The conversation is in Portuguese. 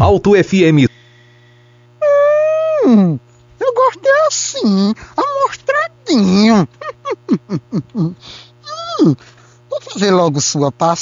Alto FM. Eu gostei assim, amostradinho. Vou fazer logo sua passagem.